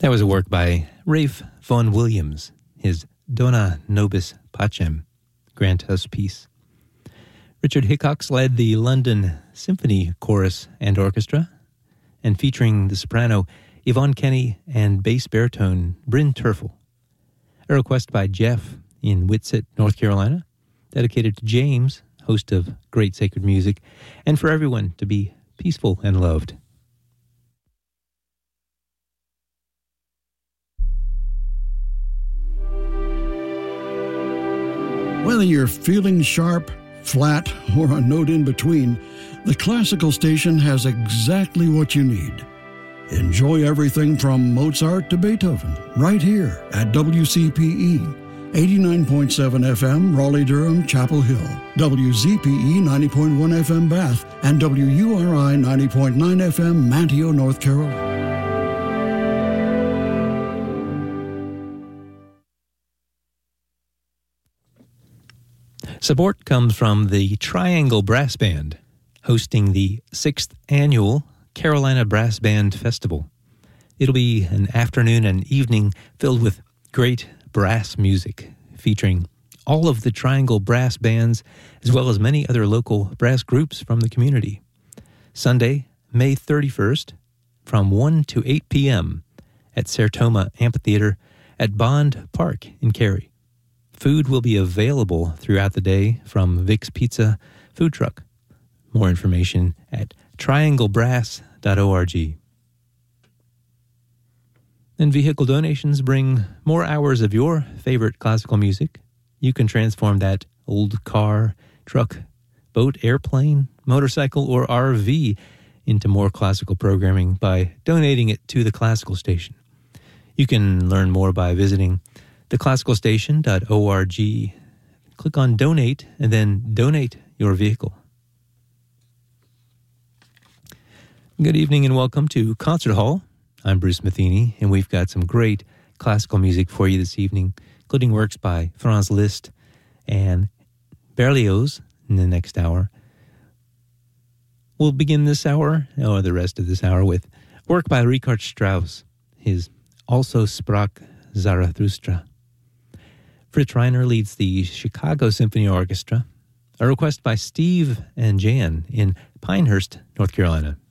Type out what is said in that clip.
That was a work by Rafe Vaughan Williams, his Dona Nobis Pacem, Grant Us Peace. Richard Hickox led the London Symphony Chorus and Orchestra, and featuring the soprano Yvonne Kenny and bass baritone Bryn Terfel. A request by Jeff in Whitsett, North Carolina, dedicated to James, host of Great Sacred Music, and for everyone to be peaceful and loved. Whether you're feeling sharp, flat, or a note in between, the Classical Station has exactly what you need. Enjoy everything from Mozart to Beethoven right here at WCPE 89.7 FM, Raleigh-Durham, Chapel Hill, WZPE 90.1 FM, Bath, and WURI 90.9 FM, Manteo, North Carolina. Support comes from the Triangle Brass Band, hosting the 6th Annual Carolina Brass Band Festival. It'll be an afternoon and evening filled with great brass music, featuring all of the Triangle Brass Bands, as well as many other local brass groups from the community. Sunday, May 31st, from 1 to 8 p.m. at Sertoma Amphitheater at Bond Park in Cary. Food will be available throughout the day from Vic's Pizza food truck. More information at trianglebrass.org. And vehicle donations bring more hours of your favorite classical music. You can transform that old car, truck, boat, airplane, motorcycle, or RV into more classical programming by donating it to the Classical Station. You can learn more by visiting theclassicalstation.org. Click on Donate and then donate your vehicle. Good evening and welcome to Concert Hall. I'm Bruce Matheny, and we've got some great classical music for you this evening, including works by Franz Liszt and Berlioz in the next hour. We'll begin this hour, or the rest of this hour, with work by Richard Strauss, his Also sprach Zarathustra. Fritz Reiner leads the Chicago Symphony Orchestra, a request by Steve and Jan in Pinehurst, North Carolina.